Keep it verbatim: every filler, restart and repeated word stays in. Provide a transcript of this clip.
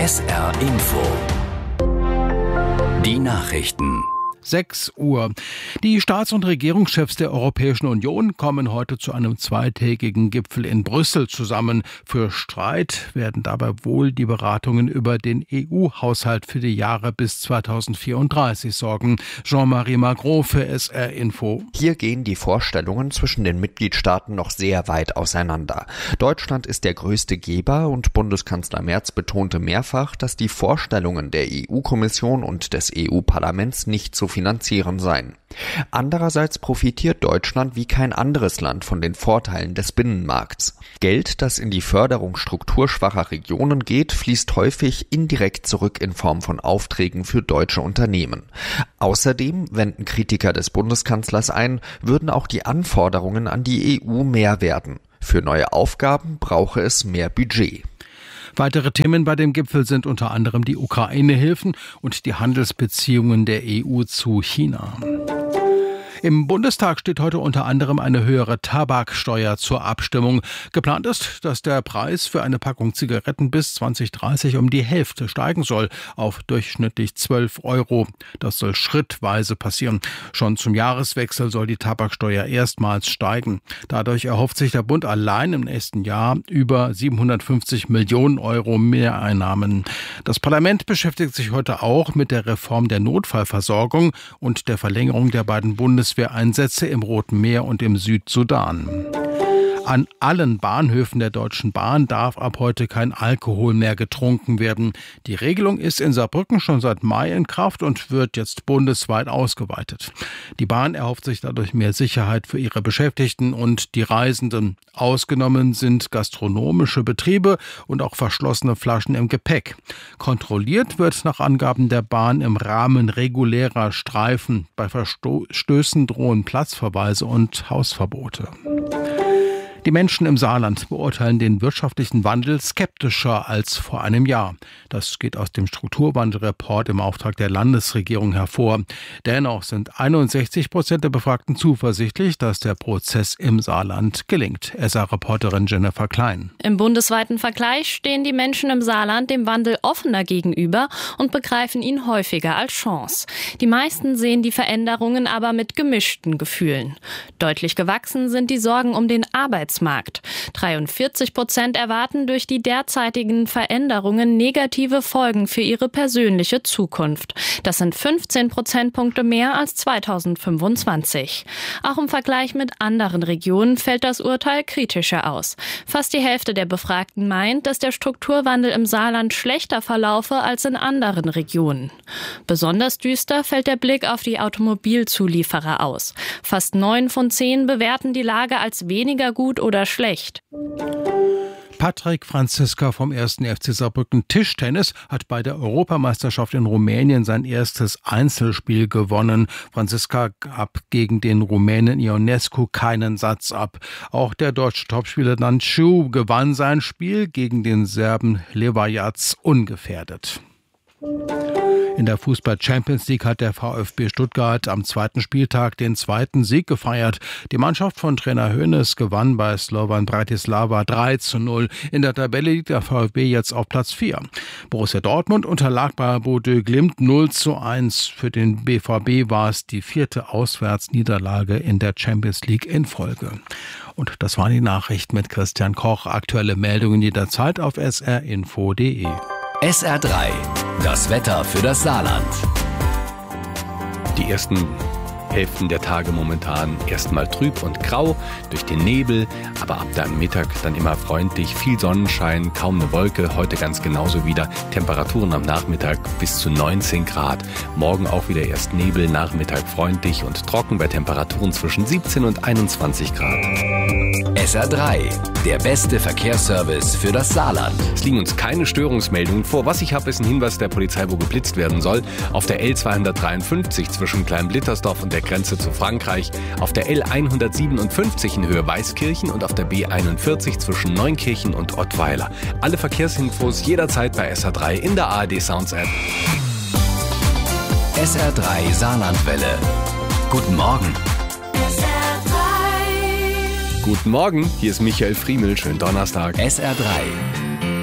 S R Info. Die Nachrichten. sechs Uhr. Die Staats- und Regierungschefs der Europäischen Union kommen heute zu einem zweitägigen Gipfel in Brüssel zusammen. Für Streit werden dabei wohl die Beratungen über den E U-Haushalt für die Jahre bis zweitausendvierunddreißig sorgen. Jean-Marie Magro für S R Info. Hier gehen die Vorstellungen zwischen den Mitgliedstaaten noch sehr weit auseinander. Deutschland ist der größte Geber und Bundeskanzler Merz betonte mehrfach, dass die Vorstellungen der E U-Kommission und des E U-Parlaments nicht zu finanzieren seien. Andererseits profitiert Deutschland wie kein anderes Land von den Vorteilen des Binnenmarkts. Geld, das in die Förderung strukturschwacher Regionen geht, fließt häufig indirekt zurück in Form von Aufträgen für deutsche Unternehmen. Außerdem, wenden Kritiker des Bundeskanzlers ein, würden auch die Anforderungen an die E U mehr werden. Für neue Aufgaben brauche es mehr Budget. Weitere Themen bei dem Gipfel sind unter anderem die Ukraine-Hilfen und die Handelsbeziehungen der E U zu China. Im Bundestag steht heute unter anderem eine höhere Tabaksteuer zur Abstimmung. Geplant ist, dass der Preis für eine Packung Zigaretten bis zwanzig dreißig um die Hälfte steigen soll, auf durchschnittlich zwölf Euro. Das soll schrittweise passieren. Schon zum Jahreswechsel soll die Tabaksteuer erstmals steigen. Dadurch erhofft sich der Bund allein im nächsten Jahr über siebenhundertfünfzig Millionen Euro Mehreinnahmen. Das Parlament beschäftigt sich heute auch mit der Reform der Notfallversorgung und der Verlängerung der beiden Bundeswehr Einsätze im Roten Meer und im Südsudan. An allen Bahnhöfen der Deutschen Bahn darf ab heute kein Alkohol mehr getrunken werden. Die Regelung ist in Saarbrücken schon seit Mai in Kraft und wird jetzt bundesweit ausgeweitet. Die Bahn erhofft sich dadurch mehr Sicherheit für ihre Beschäftigten und die Reisenden. Ausgenommen sind gastronomische Betriebe und auch verschlossene Flaschen im Gepäck. Kontrolliert wird nach Angaben der Bahn im Rahmen regulärer Streifen. Bei Verstößen drohen Platzverweise und Hausverbote. Die Menschen im Saarland beurteilen den wirtschaftlichen Wandel skeptischer als vor einem Jahr. Das geht aus dem Strukturwandelreport im Auftrag der Landesregierung hervor. Dennoch sind einundsechzig Prozent der Befragten zuversichtlich, dass der Prozess im Saarland gelingt. S R-Reporterin Jennifer Klein. Im bundesweiten Vergleich stehen die Menschen im Saarland dem Wandel offener gegenüber und begreifen ihn häufiger als Chance. Die meisten sehen die Veränderungen aber mit gemischten Gefühlen. Deutlich gewachsen sind die Sorgen um den Arbeitsmarkt. dreiundvierzig Prozent erwarten durch die derzeitigen Veränderungen negative Folgen für ihre persönliche Zukunft. Das sind fünfzehn Prozentpunkte mehr als zweitausendfünfundzwanzig. Auch im Vergleich mit anderen Regionen fällt das Urteil kritischer aus. Fast die Hälfte der Befragten meint, dass der Strukturwandel im Saarland schlechter verlaufe als in anderen Regionen. Besonders düster fällt der Blick auf die Automobilzulieferer aus. Fast neun von zehn bewerten die Lage als weniger gut oder schlecht. Patrick Franziska vom ersten F C Saarbrücken Tischtennis hat bei der Europameisterschaft in Rumänien sein erstes Einzelspiel gewonnen. Franziska gab gegen den Rumänen Ionescu keinen Satz ab. Auch der deutsche Topspieler Nanciu gewann sein Spiel gegen den Serben Levajac ungefährdet. In der Fußball-Champions League hat der VfB Stuttgart am zweiten Spieltag den zweiten Sieg gefeiert. Die Mannschaft von Trainer Hoeneß gewann bei Slovan Bratislava drei zu null. In der Tabelle liegt der VfB jetzt auf Platz vier. Borussia Dortmund unterlag bei Bodø Glimt null zu eins. Für den B V B war es die vierte Auswärtsniederlage in der Champions League in Folge. Und das waren die Nachrichten mit Christian Koch. Aktuelle Meldungen jederzeit auf s r info punkt d e. S R drei. Das Wetter für das Saarland. Die ersten Hälften der Tage momentan erstmal trüb und grau durch den Nebel, aber ab dem Mittag dann immer freundlich, viel Sonnenschein, kaum eine Wolke, heute ganz genauso wieder. Temperaturen am Nachmittag bis zu neunzehn Grad. Morgen auch wieder erst Nebel, Nachmittag freundlich und trocken bei Temperaturen zwischen siebzehn und einundzwanzig Grad. S R drei, der beste Verkehrsservice für das Saarland. Es liegen uns keine Störungsmeldungen vor. Was ich habe, ist ein Hinweis der Polizei, wo geblitzt werden soll. Auf der L zweihundertdreiundfünfzig zwischen Kleinblittersdorf und der Grenze zu Frankreich, auf der L hundertsiebenundfünfzig in Höhe Weißkirchen und auf der B einundvierzig zwischen Neunkirchen und Ottweiler. Alle Verkehrsinfos jederzeit bei S R drei in der A R D Sounds App. S R drei Saarlandwelle. Guten Morgen. S R drei. Guten Morgen, hier ist Michael Friemel. Schönen Donnerstag. S R drei.